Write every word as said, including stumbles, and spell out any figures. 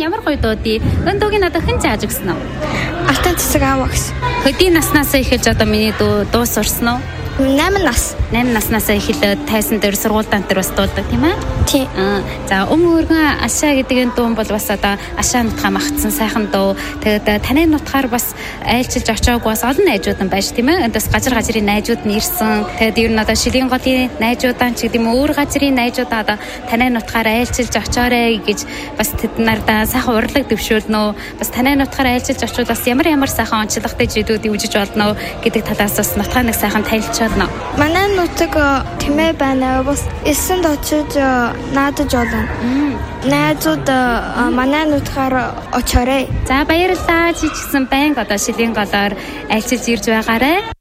ямар гоё дуудий. Энэ дууг надад хэн зааж өгсөн үү? Алтан цэцэг аав гэж. Хөдий наснаас эхэлж одоо миний дуу дуу сурсан уу? Найман нас. Найман наснаас эхэлээд тайсан дээр сургуультай энэ бас дуулдаг тийм ээ? Тий. Аа за өмнө өргөн ашаа гэдэг энэ дуу бол бас одоо ашаа нутгаа магтсан сайхан дуу. Тэгээд таны нутгаар бас айлчилж очиагүй бас олон найзууд нь байж тийм ээ? Энд бас газар газрын найзууд нь ирсэн. Тэгээд ер нь одоо Шилийн голын найзуудаа ч гэдэг юм өөр газрын найзуудаа одоо таны нутгаар айлчилж очиорой гэж бас тэд нараа сайхан урлаг дэвшүүлнэ. Бас таны нутгаар айлчилж очиод бас ямар ямар сайхан онцлогтой зүйлүүд үүсэж болно гэдэг талаас бас нутгаа нэг сайхан танилцуулна. Манай нутаг тэмээ байна. Бас эсэнд очиж наадаж болно. Найзууд манай нутгаар очиорой. За баярлалаа. Чи ч гэсэн байнга одоо Шилийн голоор айлчилж ирж байгаарай.